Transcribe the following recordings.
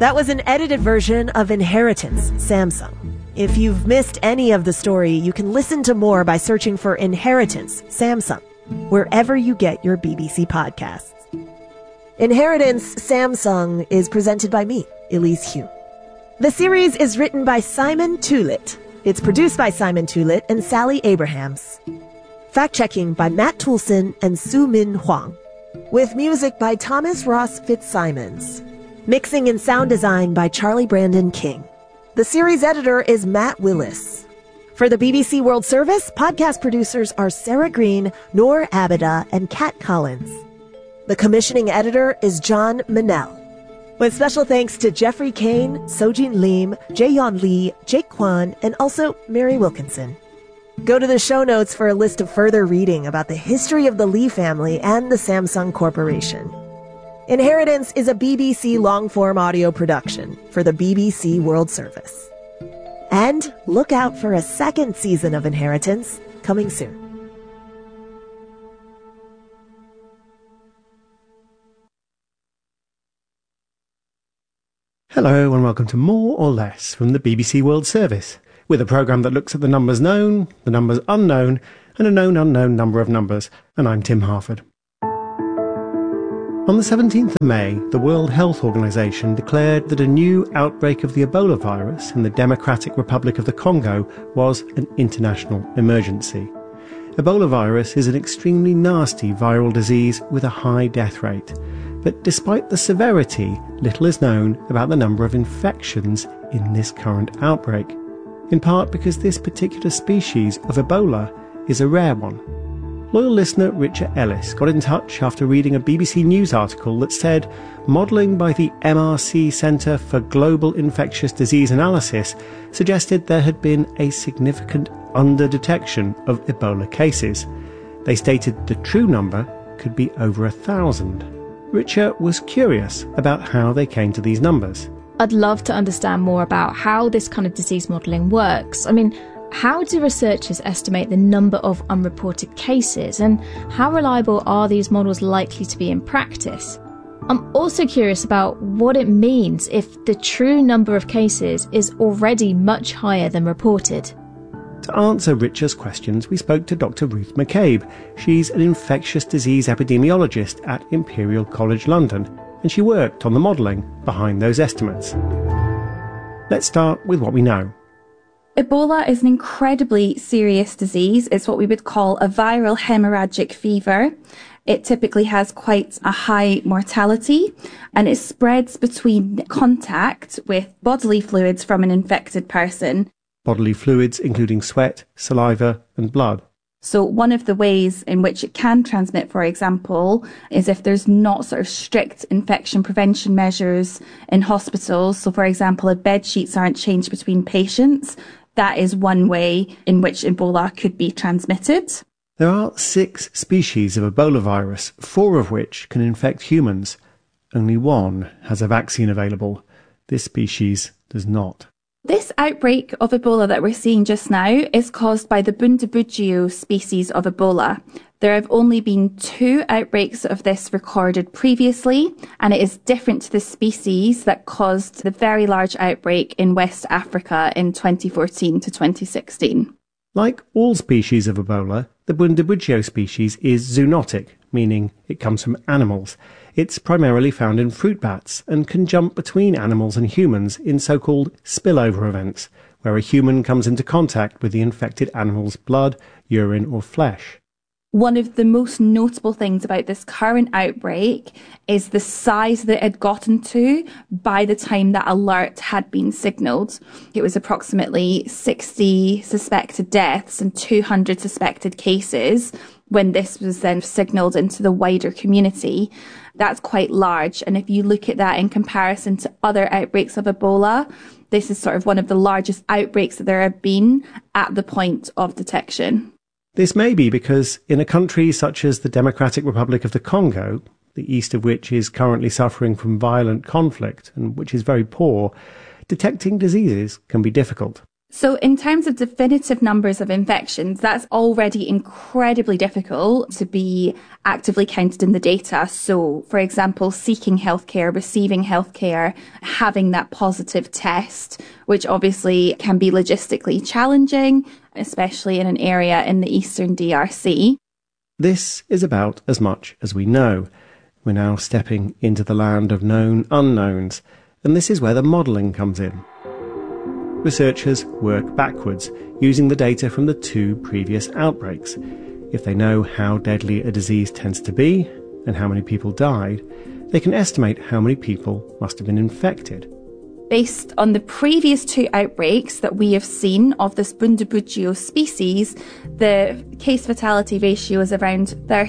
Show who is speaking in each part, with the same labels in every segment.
Speaker 1: That was an edited version of Inheritance, Samsung. If you've missed any of the story, you can listen to more by searching for Inheritance, Samsung, wherever you get your BBC podcasts. Inheritance, Samsung is presented by me, Elise Hu. The series is written by Simon Tulit. It's produced by Simon Tulit and Sally Abrahams. Fact-checking by Matt Toulson and Su Min Huang. With music by Thomas Ross Fitzsimons. Mixing and sound design by Charlie Brandon King. The series editor is Matt Willis. For the BBC World Service, podcast producers are Sarah Green, Noor Abida, and Kat Collins. The commissioning editor is John Manell. With special thanks to Jeffrey Kane, Sojin Lim, Jaeyeon Lee, Jake Kwan, and also Mary Wilkinson. Go to the show notes for a list of further reading about the history of the Lee family and the Samsung Corporation. Inheritance is a BBC long-form audio production for the BBC World Service. And look out for a second season of Inheritance coming soon.
Speaker 2: Hello and welcome to More or Less from the BBC World Service, with a programme that looks at the numbers known, the numbers unknown, and a known unknown number of numbers. And I'm Tim Harford. On the 17th of May, the World Health Organization declared that a new outbreak of the Ebola virus in the Democratic Republic of the Congo was an international emergency. Ebola virus is an extremely nasty viral disease with a high death rate. But despite the severity, little is known about the number of infections in this current outbreak, in part because this particular species of Ebola is a rare one. Loyal listener Richard Ellis got in touch after reading a BBC News article that said modelling by the MRC Centre for Global Infectious Disease Analysis suggested there had been a significant under-detection of Ebola cases. They stated the true number could be over 1,000. Richard was curious about how they came to these numbers.
Speaker 3: I'd love to understand more about how this kind of disease modelling works. I mean, how do researchers estimate the number of unreported cases, and how reliable are these models likely to be in practice? I'm also curious about what it means if the true number of cases is already much higher than reported.
Speaker 2: To answer Richard's questions, we spoke to Dr. Ruth McCabe. She's an infectious disease epidemiologist at Imperial College London, and she worked on the modelling behind those estimates. Let's start with what we know.
Speaker 4: Ebola is an incredibly serious disease. It's what we would call a viral hemorrhagic fever. It typically has quite a high mortality, and it spreads between contact with bodily fluids from an infected person.
Speaker 2: Bodily fluids including sweat, saliva and blood.
Speaker 4: So one of the ways in which it can transmit, for example, is if there's not sort of strict infection prevention measures in hospitals. So, for example, if bed sheets aren't changed between patients, that is one way in which Ebola could be transmitted.
Speaker 2: There are 6 species of Ebola virus, 4 of which can infect humans. Only one has a vaccine available. This species does not.
Speaker 4: This outbreak of Ebola that we're seeing just now is caused by the Bundibugyo species of Ebola. There have only been 2 outbreaks of this recorded previously, and it is different to the species that caused the very large outbreak in West Africa in 2014 to 2016.
Speaker 2: Like all species of Ebola, the Bundibugyo species is zoonotic, meaning it comes from animals. It's primarily found in fruit bats and can jump between animals and humans in so-called spillover events, where a human comes into contact with the infected animal's blood, urine or flesh.
Speaker 4: One of the most notable things about this current outbreak is the size that it had gotten to by the time that alert had been signalled. It was approximately 60 suspected deaths and 200 suspected cases when this was then signalled into the wider community. That's quite large. And if you look at that in comparison to other outbreaks of Ebola, this is sort of one of the largest outbreaks that there have been at the point of detection.
Speaker 2: This may be because in a country such as the Democratic Republic of the Congo, the east of which is currently suffering from violent conflict and which is very poor, detecting diseases can be difficult.
Speaker 4: So in terms of definitive numbers of infections, that's already incredibly difficult to be actively counted in the data. So, for example, seeking healthcare, receiving healthcare, having that positive test, which obviously can be logistically challenging, especially in an area in the Eastern DRC.
Speaker 2: This is about as much as we know. We're now stepping into the land of known unknowns, and this is where the modelling comes in. Researchers work backwards, using the data from the 2 previous outbreaks. If they know how deadly a disease tends to be, and how many people died, they can estimate how many people must have been infected.
Speaker 4: Based on the previous 2 outbreaks that we have seen of this Bundibugyo species, the case fatality ratio is around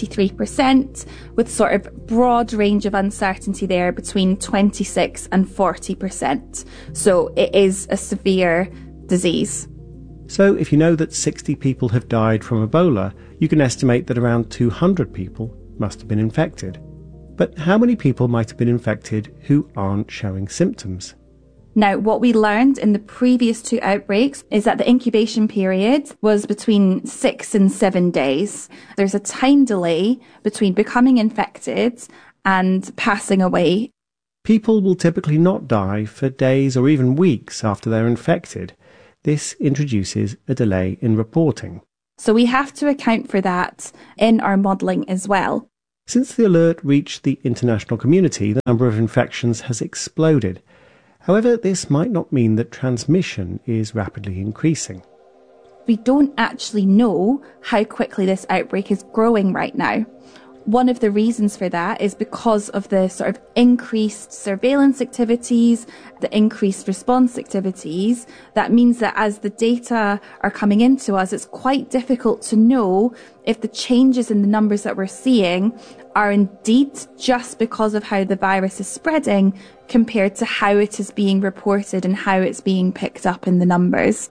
Speaker 4: 33%, with sort of broad range of uncertainty there between 26 and 40%. So it is a severe disease.
Speaker 2: So if you know that 60 people have died from Ebola, you can estimate that around 200 people must have been infected. But how many people might have been infected who aren't showing symptoms?
Speaker 4: Now, what we learned in the previous 2 outbreaks is that the incubation period was between 6 and 7 days. There's a time delay between becoming infected and passing away.
Speaker 2: People will typically not die for days or even weeks after they're infected. This introduces a delay in reporting.
Speaker 4: So we have to account for that in our modelling as well.
Speaker 2: Since the alert reached the international community, the number of infections has exploded. However, this might not mean that transmission is rapidly increasing.
Speaker 4: We don't actually know how quickly this outbreak is growing right now. One of the reasons for that is because of the sort of increased surveillance activities, the increased response activities. That means that as the data are coming into us, it's quite difficult to know if the changes in the numbers that we're seeing are indeed just because of how the virus is spreading compared to how it is being reported and how it's being picked up in the numbers.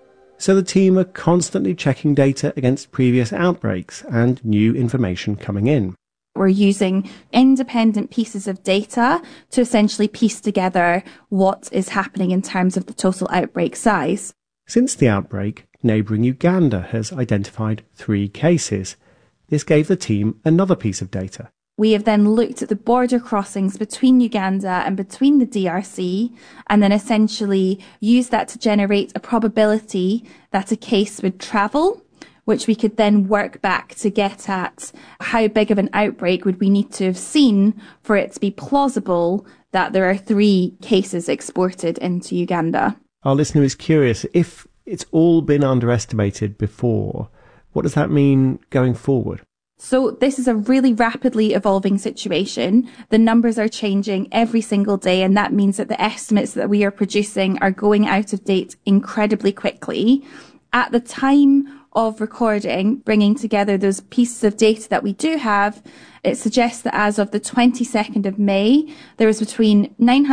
Speaker 2: So the team are constantly checking data against previous outbreaks and new information coming in.
Speaker 4: We're using independent pieces of data to essentially piece together what is happening in terms of the total outbreak size.
Speaker 2: Since the outbreak, neighbouring Uganda has identified 3 cases. This gave the team another piece of data.
Speaker 4: We have then looked at the border crossings between Uganda and between the DRC, and then essentially used that to generate a probability that a case would travel, which we could then work back to get at how big of an outbreak would we need to have seen for it to be plausible that there are 3 cases exported into Uganda.
Speaker 2: Our listener is curious, if it's all been underestimated before, what does that mean going forward?
Speaker 4: So this is a really rapidly evolving situation. The numbers are changing every single day, and that means that the estimates that we are producing are going out of date incredibly quickly. At the time of recording, bringing together those pieces of data that we do have, it suggests that as of the 22nd of May, there was between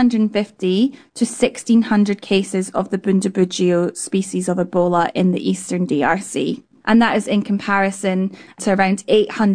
Speaker 4: 950 to 1,600 cases of the Bundibugyo species of Ebola in the Eastern DRC. And that is in comparison to around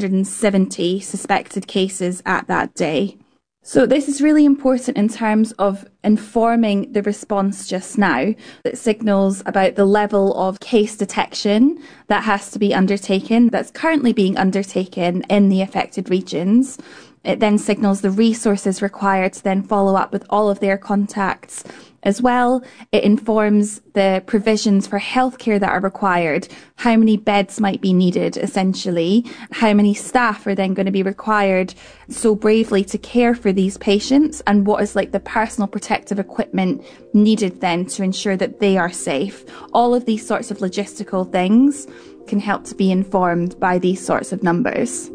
Speaker 4: 870 suspected cases at that day. So this is really important in terms of informing the response just now. It signals about the level of case detection that has to be undertaken, that's currently being undertaken in the affected regions. It then signals the resources required to then follow up with all of their contacts as well. It informs the provisions for healthcare that are required, how many beds might be needed essentially, how many staff are then going to be required so bravely to care for these patients, and what is like the personal protective equipment needed then to ensure that they are safe. All of these sorts of logistical things can help to be informed by these sorts of numbers.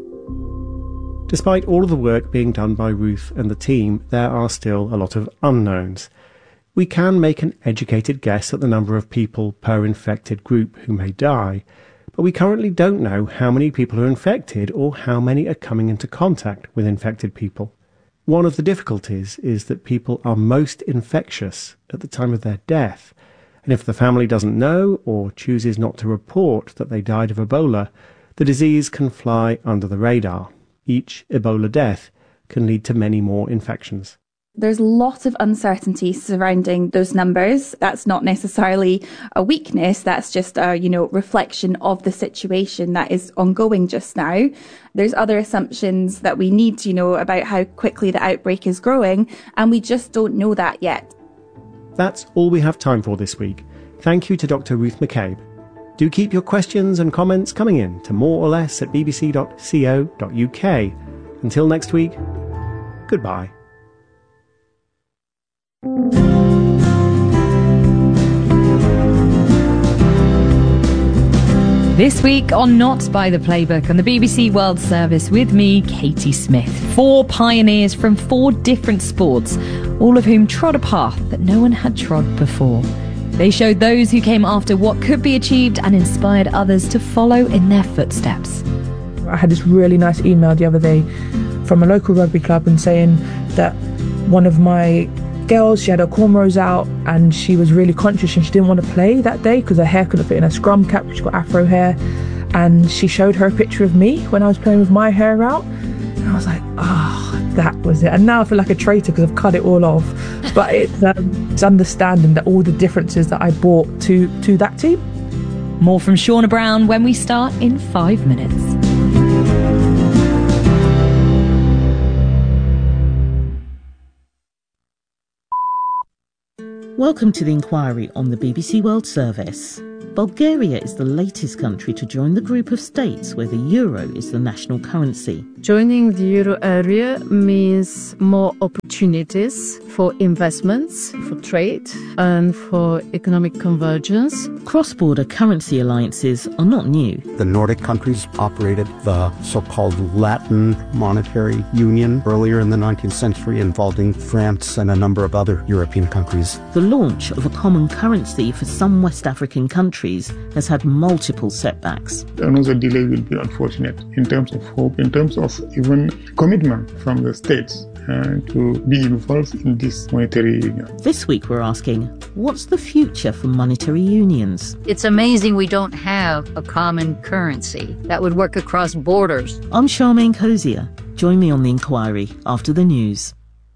Speaker 2: Despite all of the work being done by Ruth and the team, there are still a lot of unknowns. We can make an educated guess at the number of people per infected group who may die, but we currently don't know how many people are infected or how many are coming into contact with infected people. One of the difficulties is that people are most infectious at the time of their death, and if the family doesn't know or chooses not to report that they died of Ebola, the disease can fly under the radar. Each Ebola death can lead to many more infections.
Speaker 4: There's a lot of uncertainty surrounding those numbers. That's not necessarily a weakness. That's just a, reflection of the situation that is ongoing just now. There's other assumptions that we need to know about how quickly the outbreak is growing, and we just don't know that yet.
Speaker 2: That's all we have time for this week. Thank you to Dr. Ruth McCabe. Do keep your questions and comments coming in to moreorless@bbc.co.uk. Until next week, goodbye.
Speaker 5: This week on Not by the Playbook on the BBC World Service with me, Katie Smith. 4 pioneers from 4 different sports, all of whom trod a path that no one had trod before. They showed those who came after what could be achieved and inspired others to follow in their footsteps.
Speaker 6: I had this really nice email the other day from a local rugby club and saying that one of my girls, she had her cornrows out and she was really conscious and she didn't want to play that day because her hair couldn't fit in her scrum cap. She's got afro hair, and she showed her a picture of me when I was playing with my hair out, and I was like, that was it. And now I feel like a traitor because I've cut it all off, but it's understanding that all the differences that I brought to that team.
Speaker 5: More from Shauna Brown when we start in 5 minutes.
Speaker 7: Welcome to the inquiry on the BBC World Service. Bulgaria is the latest country to join the group of states where the euro is the national currency.
Speaker 8: Joining the euro area means more opportunities for investments, for trade, and for economic convergence.
Speaker 7: Cross-border currency alliances are not new.
Speaker 9: The Nordic countries operated the so-called Latin Monetary Union earlier in the 19th century, involving France and a number of other European countries.
Speaker 7: The launch of a common currency for some West African countries has had multiple setbacks.
Speaker 10: Another delay will be unfortunate in terms of hope, in terms of even commitment from the states to be involved in this monetary union.
Speaker 7: This week we're asking, what's the future for monetary unions?
Speaker 11: It's amazing we don't have a common currency that would work across borders.
Speaker 7: I'm Charmaine Cozier. Join me on the inquiry after the news.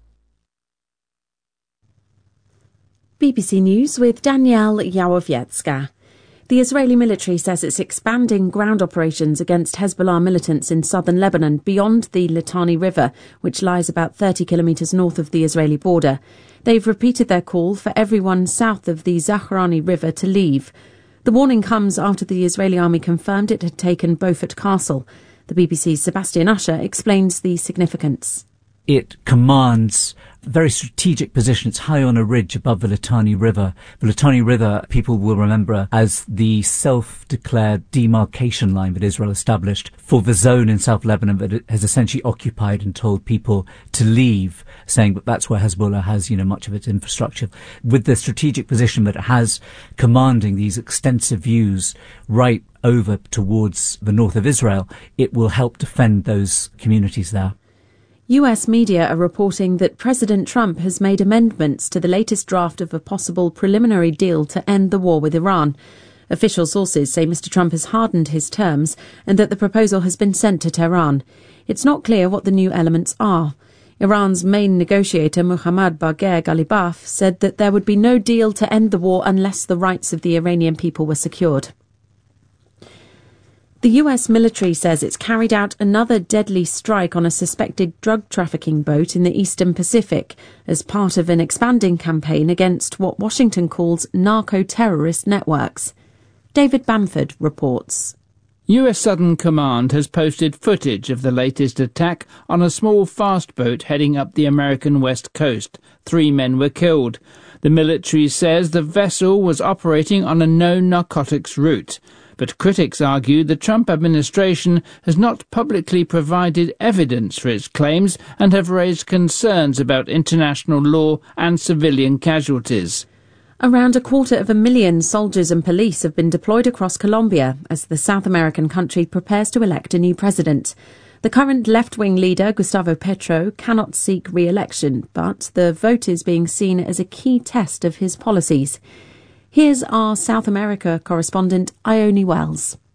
Speaker 12: BBC News with Danielle Yawowiecka. The Israeli military says it's expanding ground operations against Hezbollah militants in southern Lebanon beyond the Litani River, which lies about 30 kilometres north of the Israeli border. They've repeated their call for everyone south of the Zahrani River to leave. The warning comes after the Israeli army confirmed it had taken Beaufort Castle. The BBC's Sebastian Usher explains the significance.
Speaker 13: It commands a very strategic position. It's high on a ridge above the Litani River. The Litani River, people will remember as the self-declared demarcation line that Israel established for the zone in South Lebanon that it has essentially occupied and told people to leave, saying that that's where Hezbollah has, much of its infrastructure. With the strategic position that it has, commanding these extensive views right over towards the north of Israel, it will help defend those communities there.
Speaker 12: US media are reporting that President Trump has made amendments to the latest draft of a possible preliminary deal to end the war with Iran. Official sources say Mr. Trump has hardened his terms and that the proposal has been sent to Tehran. It's not clear what the new elements are. Iran's main negotiator, Mohammad Bagher Ghalibaf, said that there would be no deal to end the war unless the rights of the Iranian people were secured. The US military says it's carried out another deadly strike on a suspected drug trafficking boat in the Eastern Pacific as part of an expanding campaign against what Washington calls narco-terrorist networks. David Bamford reports.
Speaker 14: US Southern Command has posted footage of the latest attack on a small fast boat heading up the American west coast. 3 men were killed. The military says the vessel was operating on a known narcotics route. But critics argue the Trump administration has not publicly provided evidence for its claims and have raised concerns about international law and civilian casualties.
Speaker 12: Around 250,000 soldiers and police have been deployed across Colombia as the South American country prepares to elect a new president. The current left-wing leader, Gustavo Petro, cannot seek re-election, but the vote is being seen as a key test of his policies. Here's our South America correspondent, Ione Wells.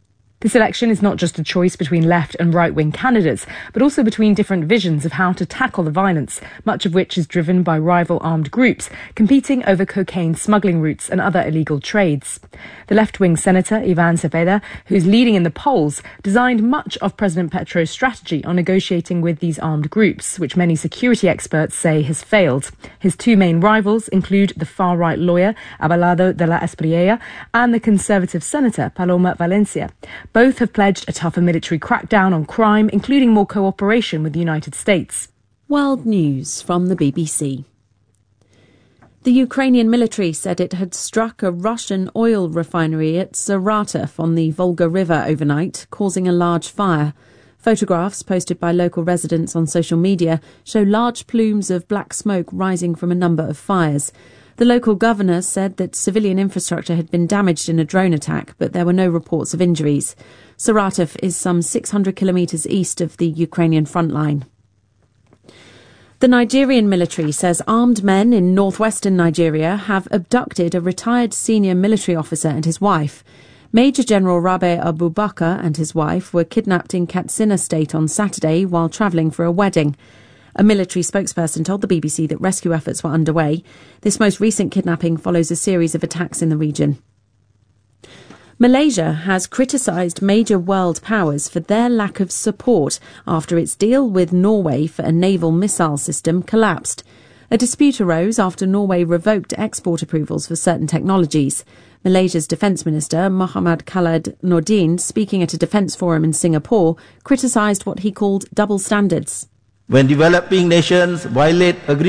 Speaker 15: This election is not just a choice between left and right-wing candidates, but also between different visions of how to tackle the violence, much of which is driven by rival armed groups competing over cocaine smuggling routes and other illegal trades. The left-wing Senator Ivan Cepeda, who's leading in the polls, designed much of President Petro's strategy on negotiating with these armed groups, which many security experts say has failed. His two main rivals include the far-right lawyer Abelardo de la Espriella and the conservative Senator Paloma Valencia. Both have pledged a tougher military crackdown on crime, including more cooperation with the United States.
Speaker 12: World News from the BBC. The Ukrainian military said it had struck a Russian oil refinery at Saratov on the Volga River overnight, causing a large fire. Photographs posted by local residents on social media show large plumes of black smoke rising from a number of fires. The local governor said that civilian infrastructure had been damaged in a drone attack, but there were no reports of injuries. Saratov is some 600 kilometres east of the Ukrainian front line. The Nigerian military says armed men in northwestern Nigeria have abducted a retired senior military officer and his wife. Major General Rabe Abubakar and his wife were kidnapped in Katsina State on Saturday while travelling for a wedding. A military spokesperson told the BBC that rescue efforts were underway. This most recent kidnapping follows a series of attacks in the region. Malaysia has criticised major world powers for their lack of support after its deal with Norway for a naval missile system collapsed. A dispute arose after Norway revoked export approvals for certain technologies. Malaysia's Defence Minister, Muhammad Khalid Nordin, speaking at a defence forum in Singapore, criticised what he called double standards.
Speaker 16: When developing nations violate agreements